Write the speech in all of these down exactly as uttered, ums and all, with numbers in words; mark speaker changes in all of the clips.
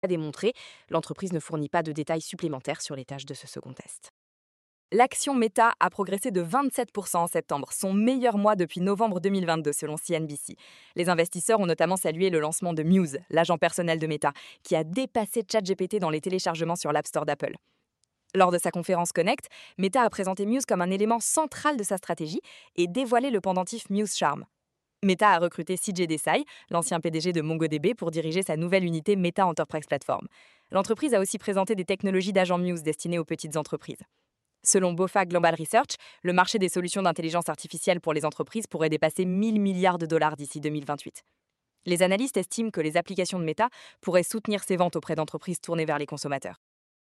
Speaker 1: a démontré, l'entreprise ne fournit pas de détails supplémentaires sur les tâches de ce second test. L'action Meta a progressé de vingt-sept pour cent en septembre, son meilleur mois depuis novembre deux mille vingt-deux selon C N B C. Les investisseurs ont notamment salué le lancement de Muse, l'agent personnel de Meta, qui a dépassé ChatGPT dans les téléchargements sur l'App Store d'Apple. Lors de sa conférence Connect, Meta a présenté Muse comme un élément central de sa stratégie et dévoilé le pendentif Muse Charm. Meta a recruté C J Desai, l'ancien P D G de MongoDB, pour diriger sa nouvelle unité Meta Enterprise Platform. L'entreprise a aussi présenté des technologies d'agent Muse destinées aux petites entreprises. Selon BofA Global Research, le marché des solutions d'intelligence artificielle pour les entreprises pourrait dépasser mille milliards de dollars d'ici deux mille vingt-huit. Les analystes estiment que les applications de Meta pourraient soutenir ses ventes auprès d'entreprises tournées vers les consommateurs.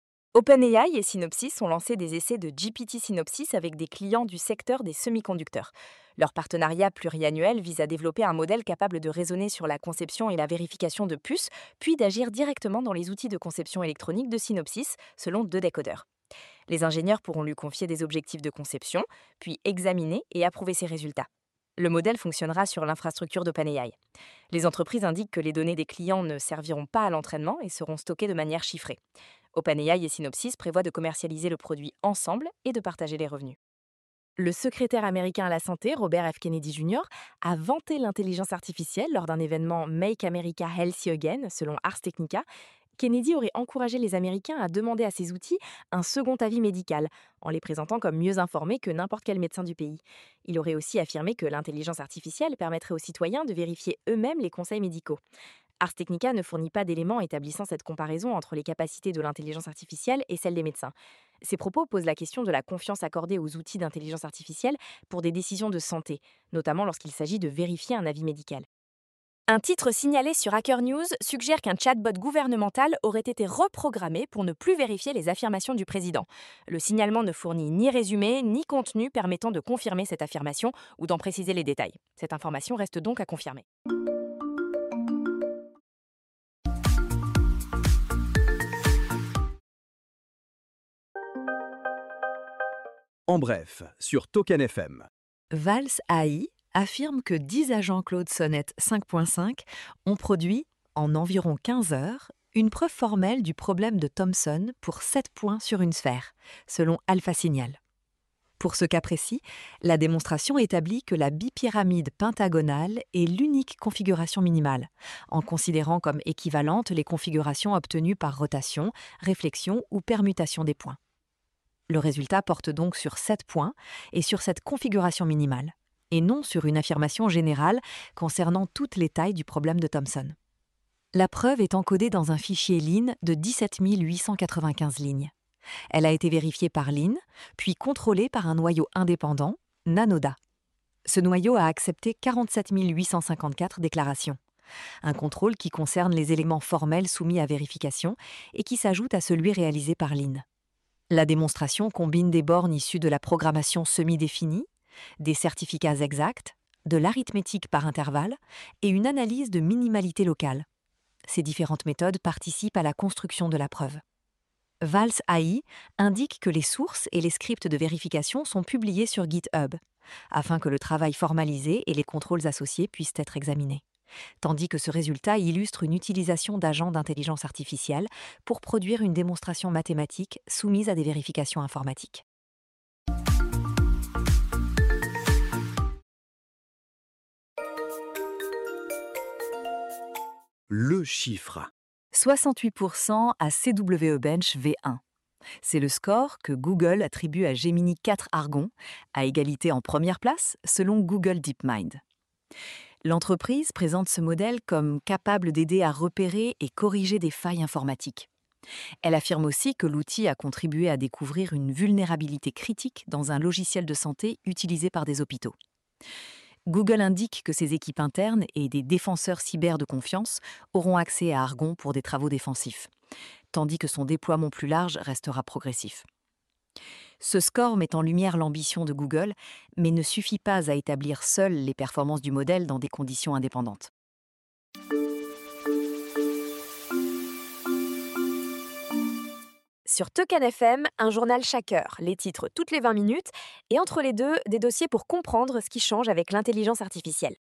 Speaker 1: OpenAI et Synopsys ont lancé des essais de G P T Synopsys avec des clients du secteur des semi-conducteurs. Leur partenariat pluriannuel vise à développer un modèle capable de raisonner sur la conception et la vérification de puces, puis d'agir directement dans les outils de conception électronique de Synopsys, selon deux décodeurs. Les ingénieurs pourront lui confier des objectifs de conception, puis examiner et approuver ses résultats. Le modèle fonctionnera sur l'infrastructure d'OpenAI. Les entreprises indiquent que les données des clients ne serviront pas à l'entraînement et seront stockées de manière chiffrée. OpenAI et Synopsys prévoient de commercialiser le produit ensemble et de partager les revenus. Le secrétaire américain à la santé, Robert F. Kennedy junior, a vanté l'intelligence artificielle lors d'un événement Make America Healthy Again, selon Ars Technica. Kennedy aurait encouragé les Américains à demander à ces outils un second avis médical, en les présentant comme mieux informés que n'importe quel médecin du pays. Il aurait aussi affirmé que l'intelligence artificielle permettrait aux citoyens de vérifier eux-mêmes les conseils médicaux. Ars Technica ne fournit pas d'éléments établissant cette comparaison entre les capacités de l'intelligence artificielle et celles des médecins. Ces propos posent la question de la confiance accordée aux outils d'intelligence artificielle pour des décisions de santé, notamment lorsqu'il s'agit de vérifier un avis médical. Un titre signalé sur Hacker News suggère qu'un chatbot gouvernemental aurait été reprogrammé pour ne plus vérifier les affirmations du président. Le signalement ne fournit ni résumé ni contenu permettant de confirmer cette affirmation ou d'en préciser les détails. Cette information reste donc à confirmer.
Speaker 2: En bref, sur Token F M.
Speaker 3: Vals A I affirme que dix agents Claude Sonnet cinq point cinq ont produit, en environ quinze heures, une preuve formelle du problème de Thomson pour sept points sur une sphère, selon AlphaSignal. Pour ce cas précis, la démonstration établit que la bipyramide pentagonale est l'unique configuration minimale, en considérant comme équivalentes les configurations obtenues par rotation, réflexion ou permutation des points. Le résultat porte donc sur sept points et sur cette configuration minimale, et non sur une affirmation générale concernant toutes les tailles du problème de Thomson. La preuve est encodée dans un fichier L I N de dix-sept mille huit cent quatre-vingt-quinze lignes. Elle a été vérifiée par L I N, puis contrôlée par un noyau indépendant, Nanoda. Ce noyau a accepté quarante-sept mille huit cent cinquante-quatre déclarations. Un contrôle qui concerne les éléments formels soumis à vérification et qui s'ajoute à celui réalisé par L I N. La démonstration combine des bornes issues de la programmation semi-définie, des certificats exacts, de l'arithmétique par intervalle et une analyse de minimalité locale. Ces différentes méthodes participent à la construction de la preuve. Vals A I indique que les sources et les scripts de vérification sont publiés sur GitHub, afin que le travail formalisé et les contrôles associés puissent être examinés. Tandis que ce résultat illustre une utilisation d'agents d'intelligence artificielle pour produire une démonstration mathématique soumise à des vérifications informatiques.
Speaker 2: Le chiffre.
Speaker 3: soixante-huit pour cent à C W E Bench V un. C'est le score que Google attribue à Gemini quatre Argon, à égalité en première place selon Google DeepMind. L'entreprise présente ce modèle comme capable d'aider à repérer et corriger des failles informatiques. Elle affirme aussi que l'outil a contribué à découvrir une vulnérabilité critique dans un logiciel de santé utilisé par des hôpitaux. Google indique que ses équipes internes et des défenseurs cyber de confiance auront accès à Argon pour des travaux défensifs, tandis que son déploiement plus large restera progressif. Ce score met en lumière l'ambition de Google, mais ne suffit pas à établir seul les performances du modèle dans des conditions indépendantes.
Speaker 1: Sur Token F M, un journal chaque heure, les titres toutes les vingt minutes, et entre les deux, des dossiers pour comprendre ce qui change avec l'intelligence artificielle.